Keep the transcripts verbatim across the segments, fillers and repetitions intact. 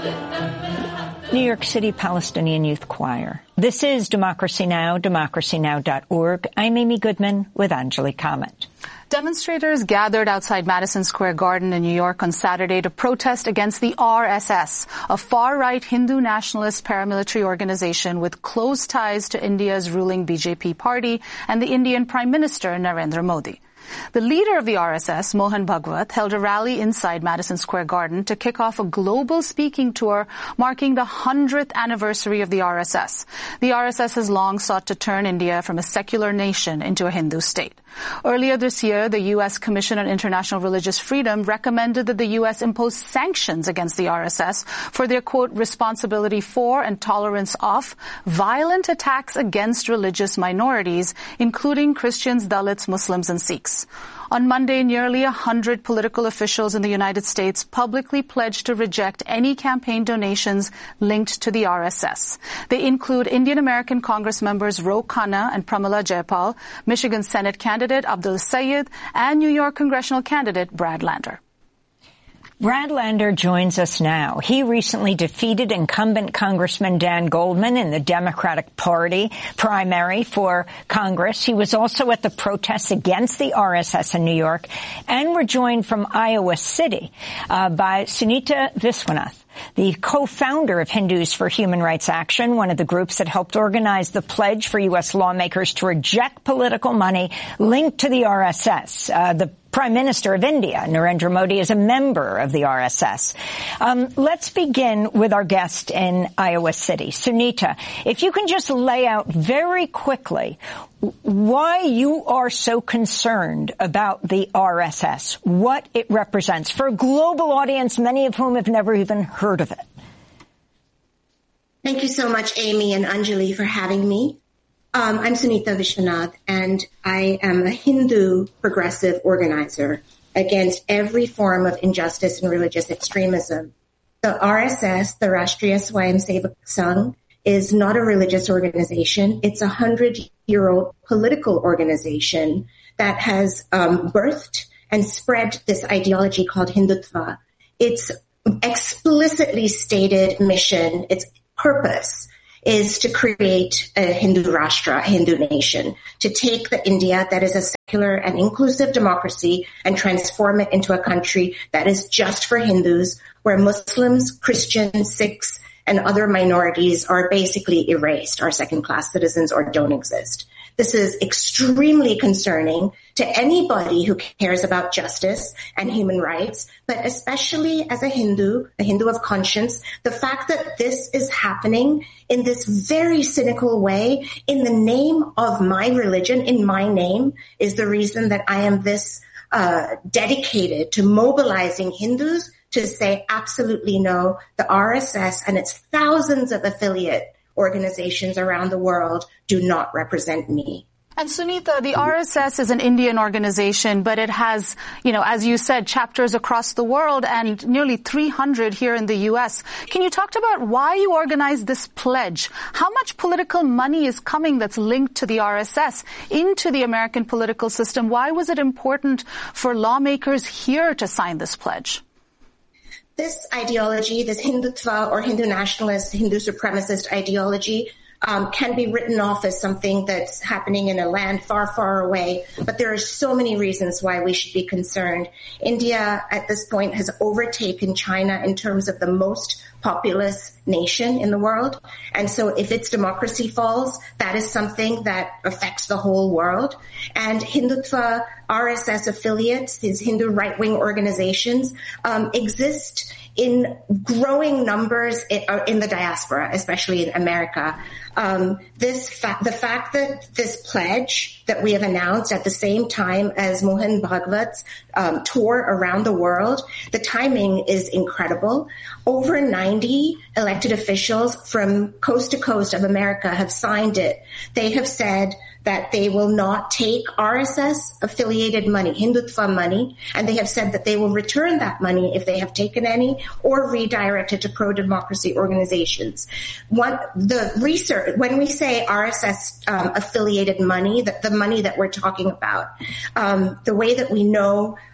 New York City Palestinian Youth Choir. This is Democracy Now!, democracy now dot org. I'm Amy Goodman with Anjali Kamat. Demonstrators gathered outside Madison Square Garden in New York on Saturday to protest against the R S S, a far-right Hindu nationalist paramilitary organization with close ties to India's ruling B J P party and the Indian Prime Minister Narendra Modi. The leader of the R S S, Mohan Bhagwat, held a rally inside Madison Square Garden to kick off a global speaking tour marking the hundredth anniversary of the R S S. The R S S has long sought to turn India from a secular nation into a Hindu state. Earlier this year, the U S Commission on International Religious Freedom recommended that the U S impose sanctions against the R S S for their, quote, responsibility for and tolerance of violent attacks against religious minorities, including Christians, Dalits, Muslims, and Sikhs. On Monday, nearly a hundred political officials in the United States publicly pledged to reject any campaign donations linked to the R S S. They include Indian American Congress members Ro Khanna and Pramila Jayapal, Michigan Senate candidate Abdul Sayed, and New York congressional candidate Brad Lander. Brad Lander joins us now. He recently defeated incumbent Congressman Dan Goldman in the Democratic Party primary for Congress. He was also at the protests against the R S S in New York. And we're joined from Iowa City uh, by Sunita Viswanath, the co-founder of Hindus for Human Rights Action, one of the groups that helped organize the pledge for U S lawmakers to reject political money linked to the R S S. Uh, the Prime Minister of India, Narendra Modi, is a member of the R S S. Um, let's begin with our guest in Iowa City. Sunita, if you can just lay out very quickly why you are so concerned about the R S S, what it represents for a global audience, many of whom have never even heard of it. Thank you so much, Amy and Anjali, for having me. Um, I'm Sunita Viswanath, and I am a Hindu progressive organizer against every form of injustice and religious extremism. The R S S, the Rashtriya Swayamsevak Sangh, is not a religious organization. It's a hundred-year-old political organization that has um, birthed and spread this ideology called Hindutva. Its explicitly stated mission, its purpose, is to create a Hindu Rashtra, a Hindu nation, to take the India that is a secular and inclusive democracy and transform it into a country that is just for Hindus, where Muslims, Christians, Sikhs, and other minorities are basically erased, are second-class citizens or don't exist. This is extremely concerning to anybody who cares about justice and human rights, but especially as a Hindu, a Hindu of conscience, the fact that this is happening in this very cynical way in the name of my religion, in my name, is the reason that I am this uh dedicated to mobilizing Hindus to say absolutely no. The R S S and its thousands of affiliate organizations around the world do not represent me. And Sunita, the R S S is an Indian organization, but it has, you know, as you said, chapters across the world and nearly three hundred here in the U S. Can you talk about why you organized this pledge? How much political money is coming that's linked to the R S S into the American political system? Why was it important for lawmakers here to sign this pledge? This ideology, this Hindutva or Hindu nationalist, Hindu supremacist ideology, um, can be written off as something that's happening in a land far, far away. But there are so many reasons why we should be concerned. India, at this point, has overtaken China in terms of the most populous nation in the world. And so if its democracy falls, that is something that affects the whole world. And Hindutva, R S S affiliates, these Hindu right-wing organizations, um, exist in growing numbers in, uh, in the diaspora, especially in America. Um, this fa- the fact that this pledge that we have announced at the same time as Mohan Bhagwat's um, tour around the world, the timing is incredible. Over ninety elected officials from coast to coast of America have signed it. They have said that they will not take R S S affiliated money, Hindutva money, and they have said that they will return that money if they have taken any or redirect it to pro-democracy organizations. One, the research, when we say R S S um, affiliated money, that the money that we're talking about, um, the way that we know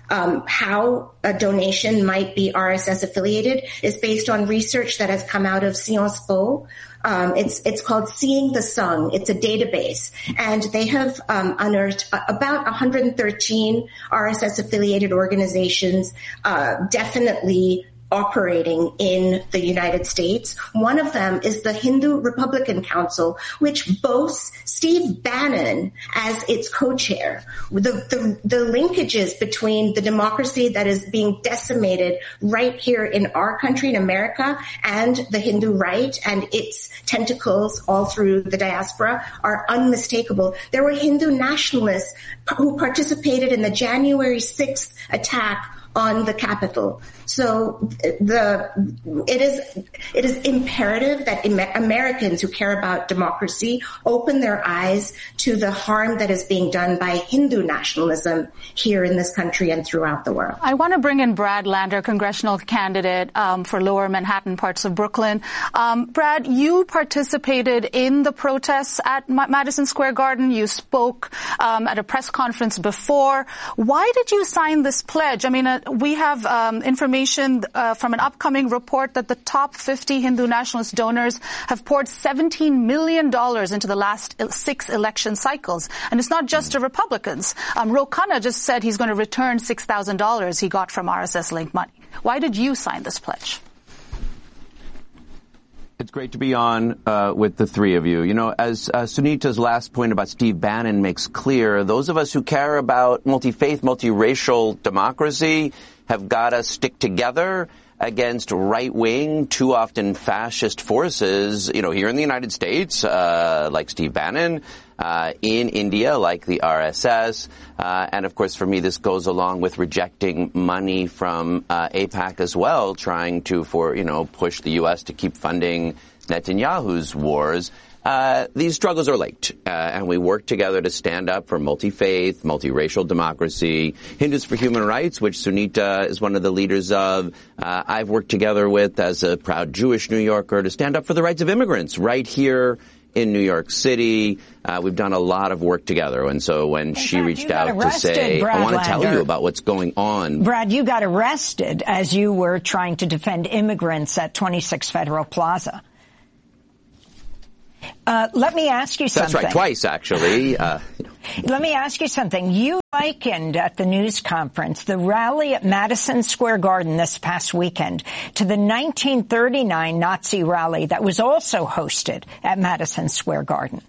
um, how a donation might be R S S affiliated is based on research that has come out of Sciences Po. Um, it's it's called Seeing the Sung. It's a database, and they have um, unearthed about one hundred thirteen R S S affiliated organizations, uh, definitely operating in the United States. One of them is the Hindu Republican Council, which boasts Steve Bannon as its co-chair. The, the, the linkages between the democracy that is being decimated right here in our country, in America, and the Hindu right and its tentacles all through the diaspora are unmistakable. There were Hindu nationalists who participated in the January sixth attack on the Capitol. So the it is it is imperative that Americans who care about democracy open their eyes to the harm that is being done by Hindu nationalism here in this country and throughout the world. I want to bring in Brad Lander, congressional candidate um, for Lower Manhattan, parts of Brooklyn. Um, Brad, you participated in the protests at Ma- Madison Square Garden. You spoke um, at a press conference before. Why did you sign this pledge? I mean, uh, we have um, information Uh, from an upcoming report that the top fifty Hindu nationalist donors have poured seventeen million dollars into the last six election cycles. And it's not just to Republicans. Um, Ro Khanna just said he's going to return six thousand dollars he got from R S S-linked money. Why did you sign this pledge? It's great to be on uh, with the three of you. You know, as uh, Sunita's last point about Steve Bannon makes clear, those of us who care about multi-faith, multiracial democracy have got to stick together against right-wing, too often fascist forces, you know, here in the United States, uh, like Steve Bannon, uh, in India, like the R S S. Uh, and of course, for me, this goes along with rejecting money from uh, AIPAC as well, trying to, for, you know, push the U S to keep funding Netanyahu's wars. Uh, these struggles are linked, uh, and we work together to stand up for multi-faith, multiracial democracy. Hindus for Human Rights, which Sunita is one of the leaders of, uh, I've worked together with as a proud Jewish New Yorker to stand up for the rights of immigrants right here in New York City. Uh, we've done a lot of work together. And so when In she fact, reached out to say, Brad I want to tell Lander. you about what's going on. Brad, you got arrested as you were trying to defend immigrants at twenty-six Federal Plaza. Uh, let me ask you something. That's right, twice, actually. Uh, Let me ask you something. You likened at the news conference the rally at Madison Square Garden this past weekend to the nineteen thirty-nine Nazi rally that was also hosted at Madison Square Garden.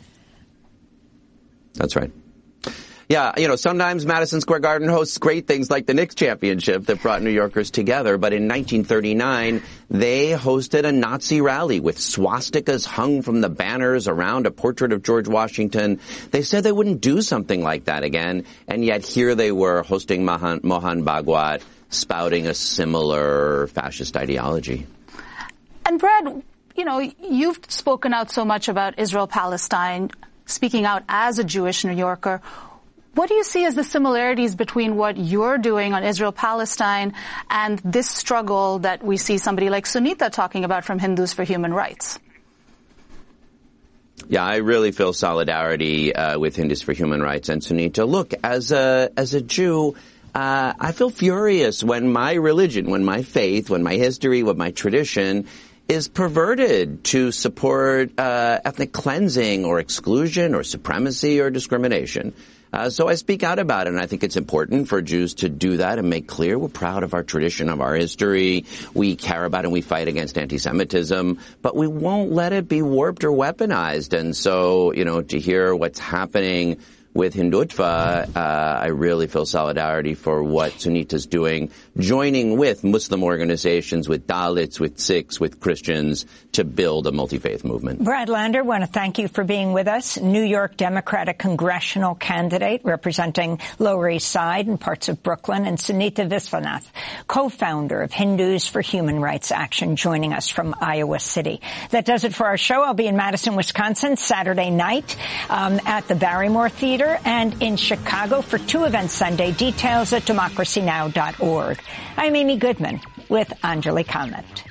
That's right. Yeah, you know, sometimes Madison Square Garden hosts great things like the Knicks championship that brought New Yorkers together. But in nineteen thirty-nine, they hosted a Nazi rally with swastikas hung from the banners around a portrait of George Washington. They said they wouldn't do something like that again. And yet here they were hosting Mohan, Mohan Bhagwat, spouting a similar fascist ideology. And Brad, you know, you've spoken out so much about Israel-Palestine, speaking out as a Jewish New Yorker. What do you see as the similarities between what you're doing on Israel-Palestine and this struggle that we see somebody like Sunita talking about from Hindus for Human Rights? Yeah, I really feel solidarity uh, with Hindus for Human Rights and Sunita. Look, as a as a Jew, uh, I feel furious when my religion, when my faith, when my history, when my tradition is perverted to support uh, ethnic cleansing or exclusion or supremacy or discrimination. Uh, so I speak out about it, and I think it's important for Jews to do that and make clear we're proud of our tradition, of our history. We care about and we fight against anti-Semitism, but we won't let it be warped or weaponized. And so, you know, to hear what's happening with Hindutva, uh, I really feel solidarity for what Sunita's doing, joining with Muslim organizations, with Dalits, with Sikhs, with Christians to build a multi-faith movement. Brad Lander, want to thank you for being with us. New York Democratic congressional candidate representing Lower East Side and parts of Brooklyn, and Sunita Viswanath, co-founder of Hindus for Human Rights Action, joining us from Iowa City. That does it for our show. I'll be in Madison, Wisconsin, Saturday night um, at the Barrymore Theater, and in Chicago for two events Sunday. Details at democracy now dot org. I'm Amy Goodman with Anjali Comment.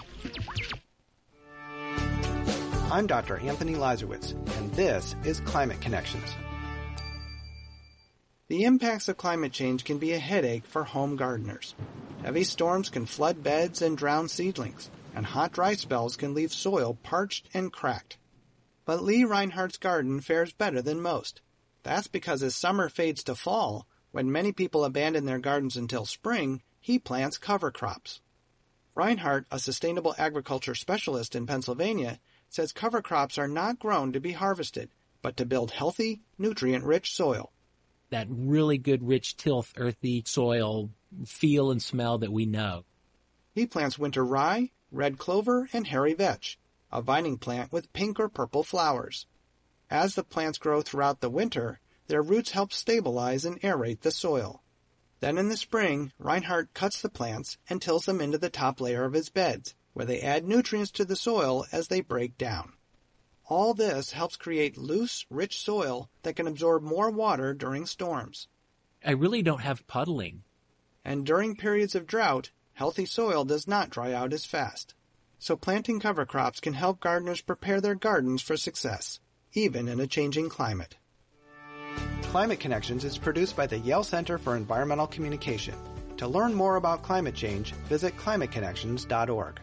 I'm Doctor Anthony Lazarowitz, and this is Climate Connections. The impacts of climate change can be a headache for home gardeners. Heavy storms can flood beds and drown seedlings, and hot, dry spells can leave soil parched and cracked. But Lee Reinhardt's garden fares better than most. That's because as summer fades to fall, when many people abandon their gardens until spring, he plants cover crops. Reinhardt, a sustainable agriculture specialist in Pennsylvania, says cover crops are not grown to be harvested, but to build healthy, nutrient-rich soil. That really good, rich, tilth, earthy soil feel and smell that we know. He plants winter rye, red clover, and hairy vetch, a vining plant with pink or purple flowers. As the plants grow throughout the winter, their roots help stabilize and aerate the soil. Then in the spring, Reinhardt cuts the plants and tills them into the top layer of his beds, where they add nutrients to the soil as they break down. All this helps create loose, rich soil that can absorb more water during storms. I really don't have puddling. And during periods of drought, healthy soil does not dry out as fast. So planting cover crops can help gardeners prepare their gardens for success, even in a changing climate. Climate Connections is produced by the Yale Center for Environmental Communication. To learn more about climate change, visit climate connections dot org.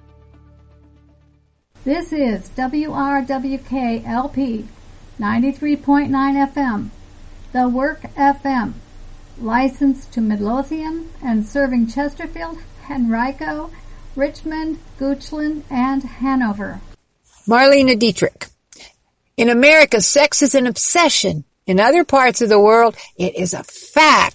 This is W R W K L P ninety-three point nine F M, The Work F M, licensed to Midlothian and serving Chesterfield, Henrico, Richmond, Goochland, and Hanover. Marlena Dietrich. In America, sex is an obsession. In other parts of the world, it is a fact.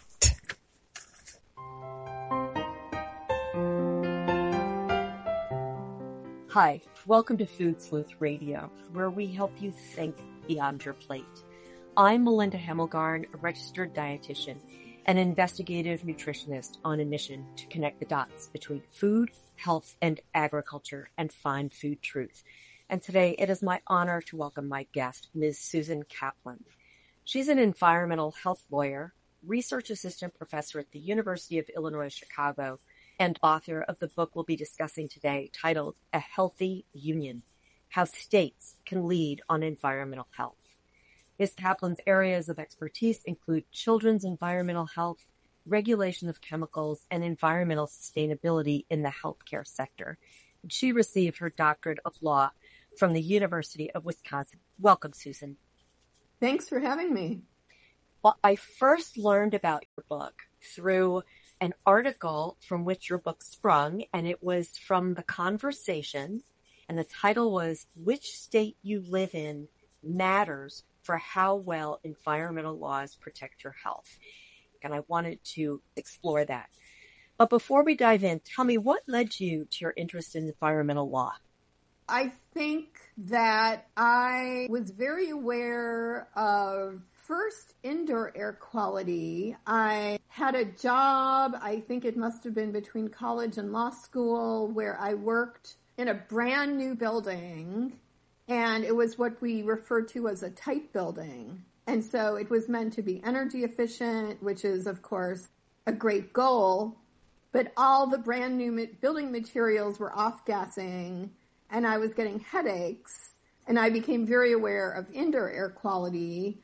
Hi, welcome to Food Sleuth Radio, where we help you think beyond your plate. I'm Melinda Hemmelgarn, a registered dietitian and investigative nutritionist on a mission to connect the dots between food, health, and agriculture and find food truth. And today it is my honor to welcome my guest, Miz Susan Kaplan. She's an environmental health lawyer, research assistant professor at the University of Illinois Chicago, and author of the book we'll be discussing today titled A Healthy Union, How States Can Lead on Environmental Health. Miz Kaplan's areas of expertise include children's environmental health, regulation of chemicals, and environmental sustainability in the healthcare sector. And she received her doctorate of law from the University of Wisconsin. Welcome, Susan. Thanks for having me. Well, I first learned about your book through an article from which your book sprung, and it was from The Conversation, and the title was Which State You Live In Matters for How Well Environmental Laws Protect Your Health. And I wanted to explore that. But before we dive in, tell me, what led you to your interest in environmental law? I think that I was very aware of, first, indoor air quality. I had a job, I think it must have been between college and law school, where I worked in a brand new building, and it was what we refer to as a tight building. And so it was meant to be energy efficient, which is, of course, a great goal, but all the brand new building materials were off-gassing, and I was getting headaches, and I became very aware of indoor air quality.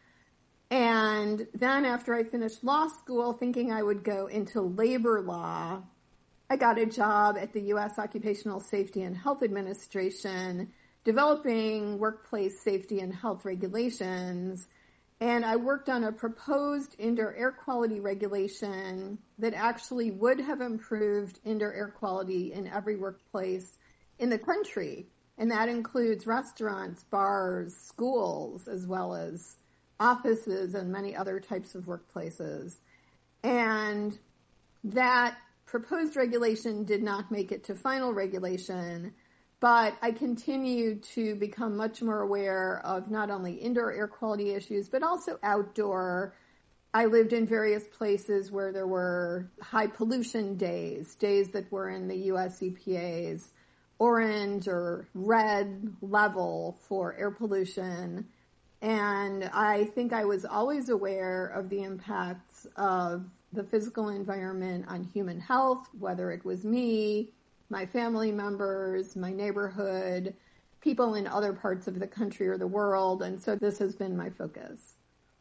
And then after I finished law school, thinking I would go into labor law, I got a job at the U S Occupational Safety and Health Administration, developing workplace safety and health regulations. And I worked on a proposed indoor air quality regulation that actually would have improved indoor air quality in every workplace in the country. And that includes restaurants, bars, schools, as well as offices and many other types of workplaces. And that proposed regulation did not make it to final regulation, but I continued to become much more aware of not only indoor air quality issues, but also outdoor. I lived in various places where there were high pollution days, days that were in the U S E P A's orange or red level for air pollution. And I think I was always aware of the impacts of the physical environment on human health, whether it was me, my family members, my neighborhood, people in other parts of the country or the world. And so this has been my focus.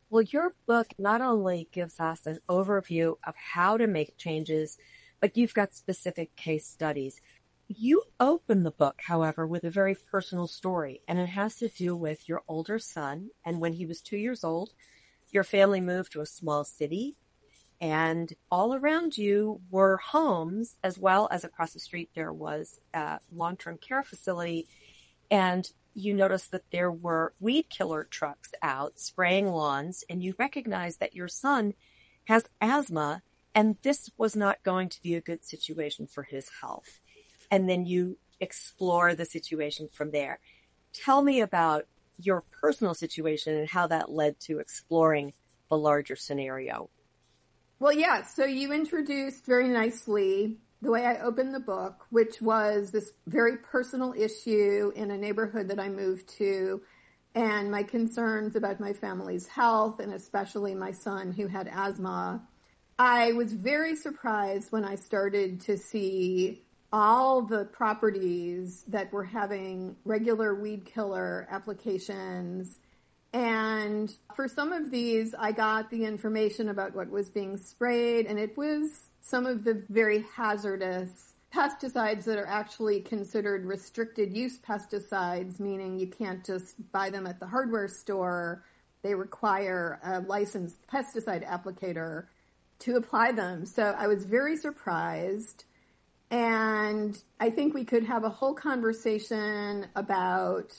Well, your book not only gives us an overview of how to make changes, but you've got specific case studies. You open the book, however, with a very personal story, and it has to do with your older son. And when he was two years old, your family moved to a small city, and all around you were homes, as well as across the street there was a long-term care facility. And you noticed that there were weed killer trucks out spraying lawns, and you recognized that your son has asthma, and this was not going to be a good situation for his health. And then you explore the situation from there. Tell me about your personal situation and how that led to exploring the larger scenario. Well, yeah, so you introduced very nicely the way I opened the book, which was this very personal issue in a neighborhood that I moved to, and my concerns about my family's health, and especially my son who had asthma. I was very surprised when I started to see all the properties that were having regular weed killer applications. And for some of these, I got the information about what was being sprayed, and it was some of the very hazardous pesticides that are actually considered restricted use pesticides, meaning you can't just buy them at the hardware store. They require a licensed pesticide applicator to apply them. So I was very surprised. And I think we could have a whole conversation about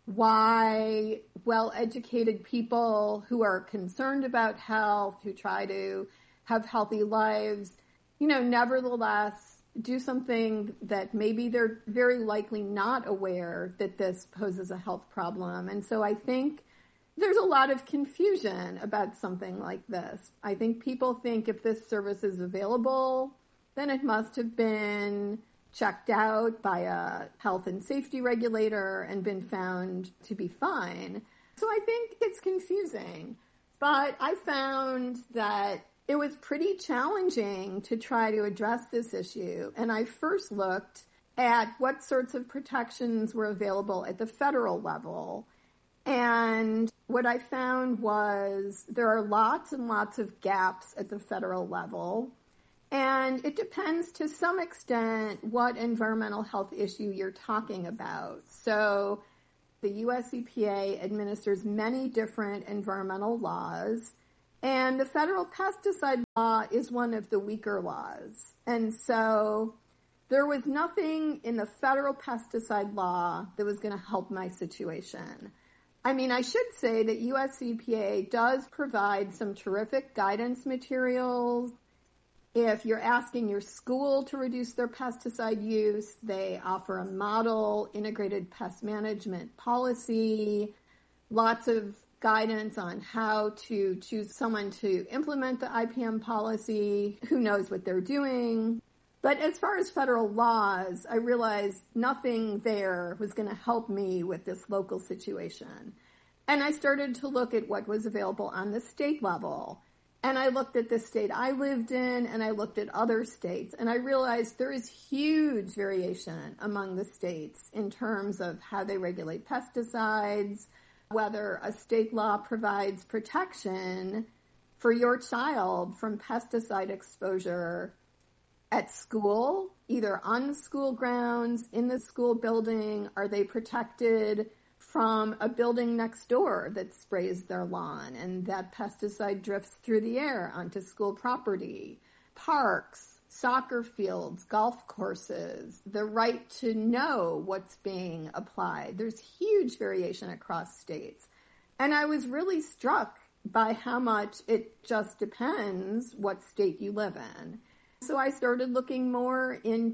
why well-educated people who are concerned about health, who try to have healthy lives, you know, nevertheless do something that maybe they're very likely not aware that this poses a health problem. And so I think there's a lot of confusion about something like this. I think people think if this service is available, then it must have been checked out by a health and safety regulator and been found to be fine. So I think it's confusing. But I found that it was pretty challenging to try to address this issue. And I first looked at what sorts of protections were available at the federal level. And what I found was there are lots and lots of gaps at the federal level. And it depends to some extent what environmental health issue you're talking about. So the U S E P A administers many different environmental laws, and the federal pesticide law is one of the weaker laws. And so there was nothing in the federal pesticide law that was going to help my situation. I mean, I should say that U S E P A does provide some terrific guidance materials. If you're asking your school to reduce their pesticide use, they offer a model integrated pest management policy, lots of guidance on how to choose someone to implement the I P M policy, who knows what they're doing. But as far as federal laws, I realized nothing there was going to help me with this local situation. And I started to look at what was available on the state level. And I looked at the state I lived in, and I looked at other states, and I realized there is huge variation among the states in terms of how they regulate pesticides, whether a state law provides protection for your child from pesticide exposure at school, either on the school grounds, in the school building. Are they protected from a building next door that sprays their lawn and that pesticide drifts through the air onto school property? Parks, soccer fields, golf courses, the right to know what's being applied. There's huge variation across states. And I was really struck by how much it just depends what state you live in. So I started looking more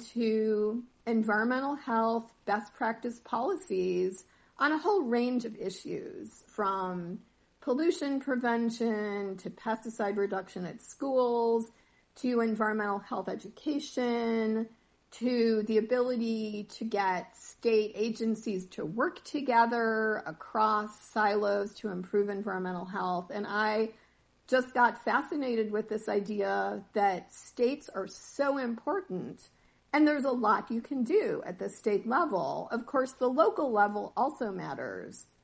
into environmental health, best practice policies on a whole range of issues, from pollution prevention to pesticide reduction at schools, to environmental health education, to the ability to get state agencies to work together across silos to improve environmental health. And I just got fascinated with this idea that states are so important. And there's a lot you can do at the state level. Of course, the local level also matters.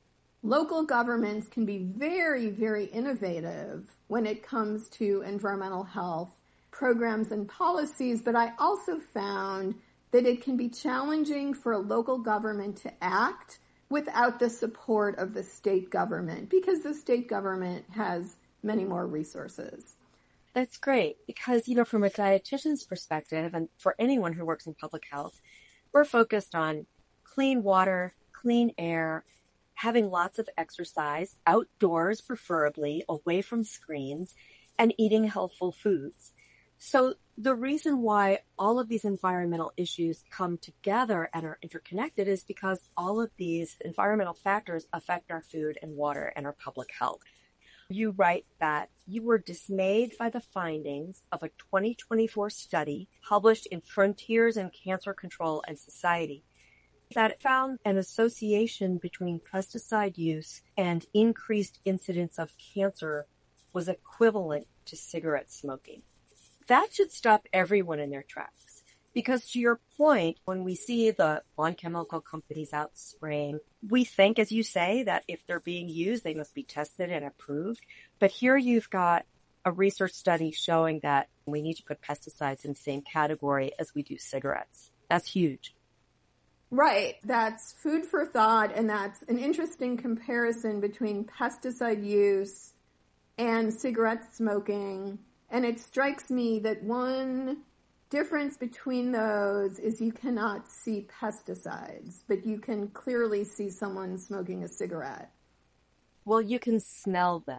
local governments can be very, very innovative when it comes to environmental health programs and policies, but I also found that it can be challenging for a local government to act without the support of the state government, because the state government has many more resources. That's great, because, you know, from a dietitian's perspective, and for anyone who works in public health, we're focused on clean water, clean air, having lots of exercise, outdoors preferably, away from screens, and eating healthful foods. So the reason why all of these environmental issues come together and are interconnected is because all of these environmental factors affect our food and water and our public health. You write that you were dismayed by the findings of a twenty twenty-four study published in Frontiers in Cancer Control and Society that it found an association between pesticide use and increased incidence of cancer was equivalent to cigarette smoking. That should stop everyone in their tracks. Because to your point, when we see the lawn chemical companies out spraying, we think, as you say, that if they're being used, they must be tested and approved. But here you've got a research study showing that we need to put pesticides in the same category as we do cigarettes. That's huge. Right. That's food for thought, and that's an interesting comparison between pesticide use and cigarette smoking. And it strikes me that one difference between those is you cannot see pesticides, but you can clearly see someone smoking a cigarette. Well, you can smell them.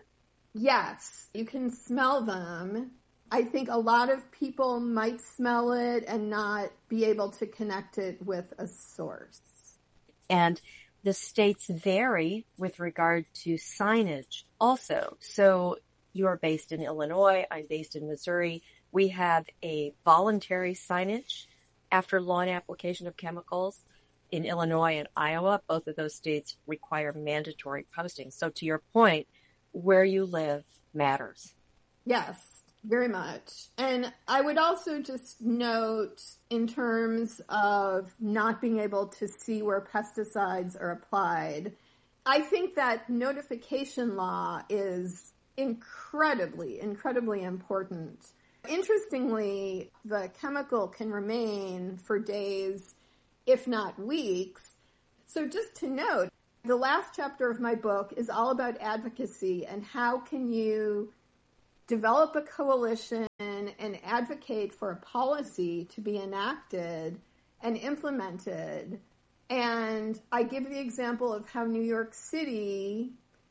Yes, you can smell them. I think a lot of people might smell it and not be able to connect it with a source. And the states vary with regard to signage also. So you're based in Illinois. I'm based in Missouri. We have a voluntary signage after lawn application of chemicals. In Illinois and Iowa, both of those states require mandatory posting. So to your point, where you live matters. Yes, very much. And I would also just note, in terms of not being able to see where pesticides are applied, I think that notification law is incredibly, incredibly important. Interestingly, the chemical can remain for days, if not weeks. So just to note, the last chapter of my book is all about advocacy and how can you develop a coalition and advocate for a policy to be enacted and implemented. And I give the example of how New York City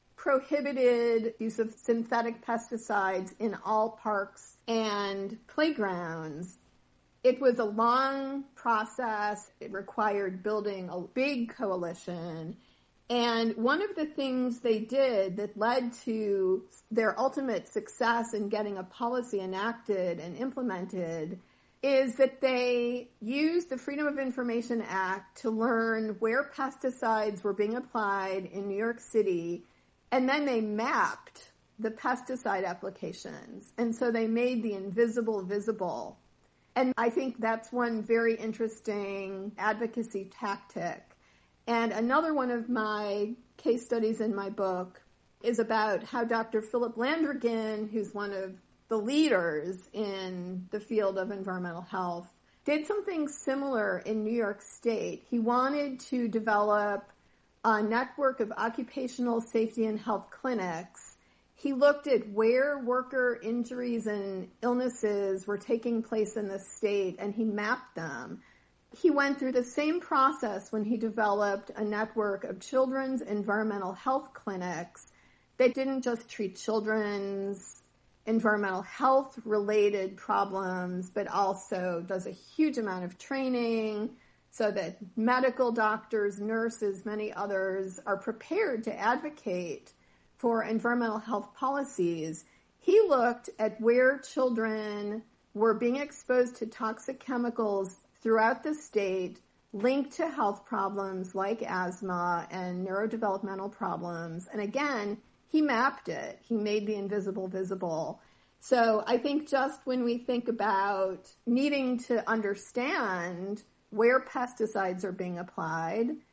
prohibited use of synthetic pesticides in all parks and playgrounds. It was a long process. It required building a big coalition. And one of the things they did that led to their ultimate success in getting a policy enacted and implemented is that they used the Freedom of Information Act to learn where pesticides were being applied in New York City. And then they mapped the pesticide applications. And so they made the invisible visible. And I think that's one very interesting advocacy tactic. And another one of my case studies in my book is about how Doctor Philip Landrigan, who's one of the leaders in the field of environmental health, did something similar in New York State. He wanted to develop a network of occupational safety and health clinics. He looked at where worker injuries and illnesses were taking place in the state, and he mapped them. He went through the same process when he developed a network of children's environmental health clinics that didn't just treat children's environmental health related problems, but also does a huge amount of training so that medical doctors, nurses, many others are prepared to advocate for environmental health policies. He looked at where children were being exposed to toxic chemicals throughout the state, linked to health problems like asthma and neurodevelopmental problems. And again, he mapped it. He made the invisible visible. So I think just when we think about needing to understand where pesticides are being applied,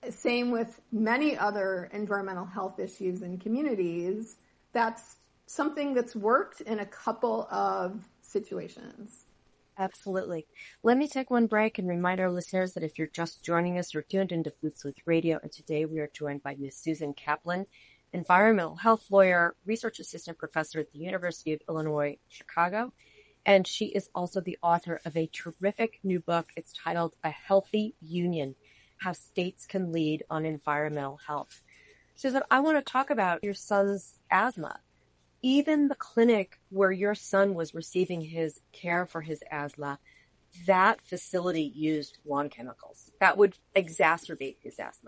same with many other environmental health issues in communities. That's something that's worked in a couple of situations. Absolutely. Let me take one break and remind our listeners that if you're just joining us, you're tuned into Food Sleuth Radio, and today we are joined by Miz Susan Kaplan, environmental health lawyer, research assistant professor at the University of Illinois, Chicago, and she is also the author of a terrific new book. It's titled A Healthy Union, How States Can Lead on Environmental Health. Susan, I want to talk about your son's asthma. Even the clinic where your son was receiving his care for his asthma, that facility used lawn chemicals that would exacerbate his asthma.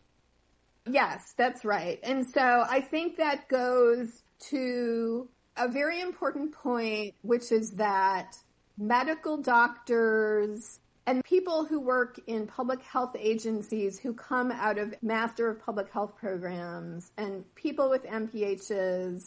Yes, that's right. And so I think that goes to a very important point, which is that medical doctors and people who work in public health agencies who come out of Master of Public Health programs and people with M P Hs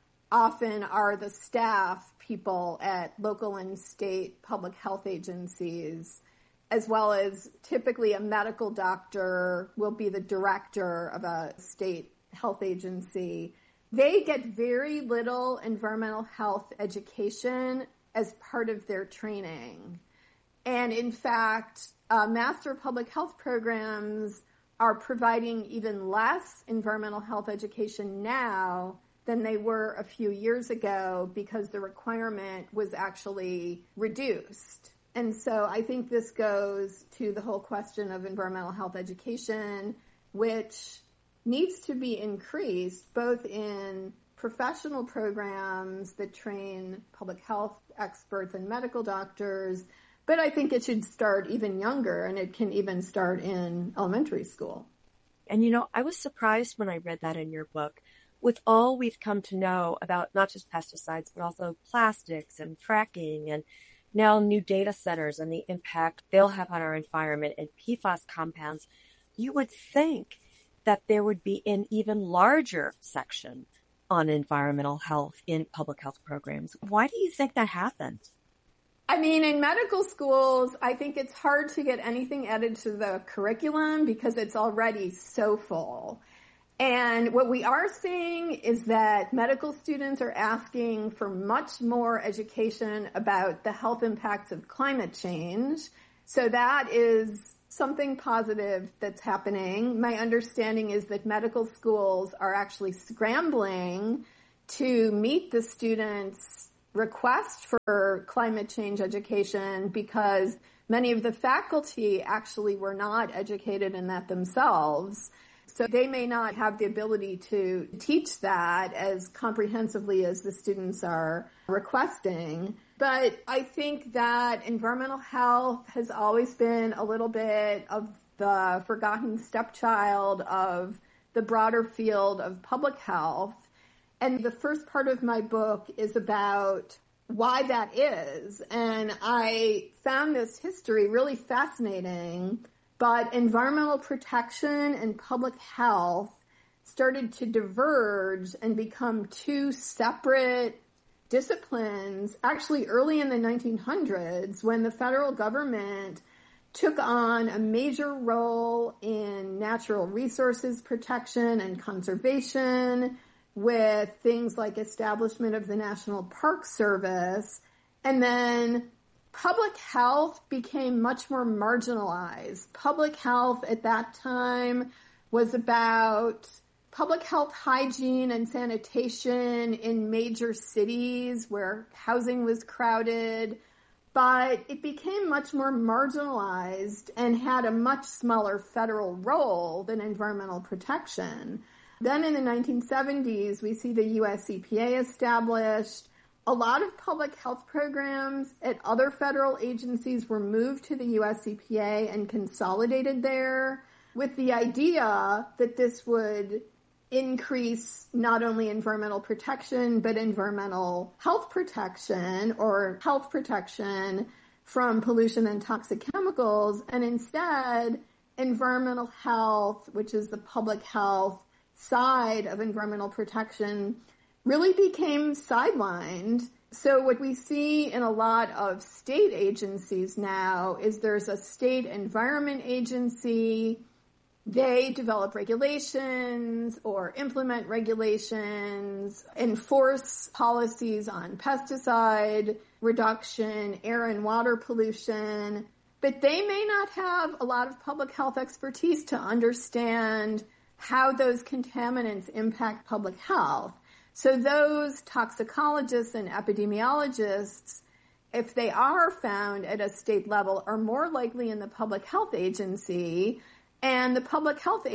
often are the staff people at local and state public health agencies, as well as typically a medical doctor will be the director of a state health agency. They get very little environmental health education as part of their training. And in fact, uh, Master Public Health programs are providing even less environmental health education now than they were a few years ago because the requirement was actually reduced. And so I think this goes to the whole question of environmental health education, which needs to be increased both in professional programs that train public health experts and medical doctors, but I think it should start even younger, and it can even start in elementary school. And you know, I was surprised when I read that in your book. With all we've come to know about not just pesticides, but also plastics and fracking and now new data centers and the impact they'll have on our environment and P FAS compounds, you would think that there would be an even larger section on environmental health in public health programs. Why do you think that happened? I mean, in medical schools, I think it's hard to get anything added to the curriculum because it's already so full. And what we are seeing is that medical students are asking for much more education about the health impacts of climate change. So that is something positive that's happening. My understanding is that medical schools are actually scrambling to meet the students' request for climate change education because many of the faculty actually were not educated in that themselves. So they may not have the ability to teach that as comprehensively as the students are requesting. But I think that environmental health has always been a little bit of the forgotten stepchild of the broader field of public health. And the first part of my book is about why that is. And I found this history really fascinating. But environmental protection and public health started to diverge and become two separate disciplines actually early in the nineteen hundreds when the federal government took on a major role in natural resources protection and conservation with things like establishment of the National Park Service, and then public health became much more marginalized. Public health at that time was about public health hygiene and sanitation in major cities where housing was crowded, but it became much more marginalized and had a much smaller federal role than environmental protection. Then in the nineteen seventies, we see the U S E P A established. A lot of public health programs at other federal agencies were moved to the U S E P A and consolidated there with the idea that this would increase not only environmental protection, but environmental health protection or health protection from pollution and toxic chemicals. And instead, environmental health, which is the public health side of environmental protection, really became sidelined. So what we see in a lot of state agencies now is there's a state environment agency they develop regulations or implement regulations, enforce policies on pesticide reduction, air and water pollution, but they may not have a lot of public health expertise to understand how those contaminants impact public health. So those toxicologists and epidemiologists, if they are found at a state level, are more likely in the public health agency. And the public health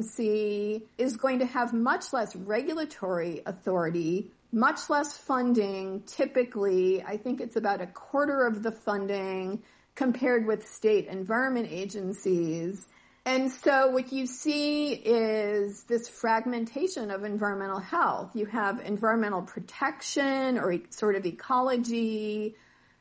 agency is going to have much less regulatory authority, much less funding. Typically, I think it's about a quarter of the funding compared with state environment agencies. And so what you see is this fragmentation of environmental health. You have environmental protection or sort of ecology,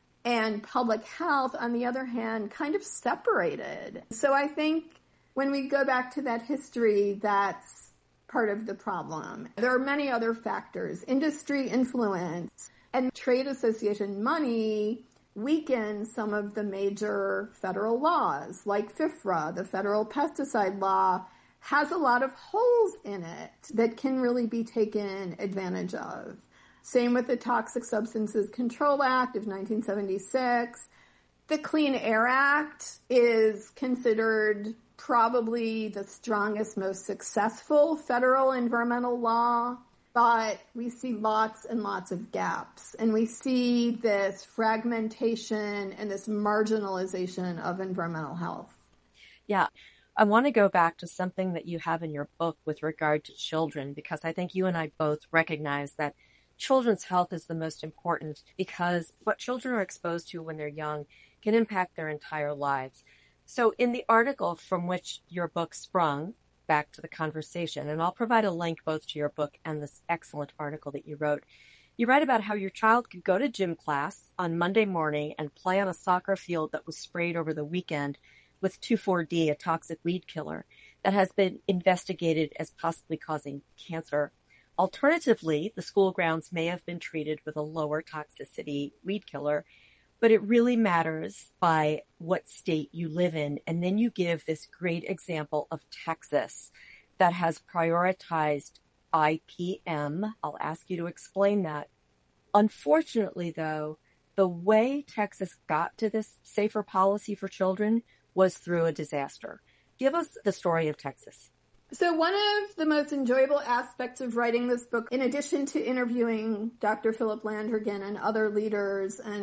and public health, on the other hand, kind of separated. So I think when we go back to that history, that's part of the problem. There are many other factors. Industry influence and trade association money weaken some of the major federal laws, like FIFRA, the federal pesticide law, has a lot of holes in it that can really be taken advantage of. Same with the Toxic Substances Control Act of nineteen seventy-six. The Clean Air Act is considered probably the strongest, most successful federal environmental law, but we see lots and lots of gaps. And we see this fragmentation and this marginalization of environmental health. Yeah. I want to go back to something that you have in your book with regard to children, because I think you and I both recognize that children's health is the most important, because what children are exposed to when they're young can impact their entire lives. So in the article from which your book sprung, back to the conversation, and I'll provide a link both to your book and this excellent article that you wrote, you write about how your child could go to gym class on Monday morning and play on a soccer field that was sprayed over the weekend with two four D, a toxic weed killer that has been investigated as possibly causing cancer. Alternatively, the school grounds may have been treated with a lower toxicity weed killer, but it really matters by what state you live in. And then you give this great example of Texas that has prioritized I P M. I'll ask you to explain that. Unfortunately, though, the way Texas got to this safer policy for children was through a disaster. Give us the story of Texas. So one of the most enjoyable aspects of writing this book, in addition to interviewing Doctor Philip Landrigan and other leaders and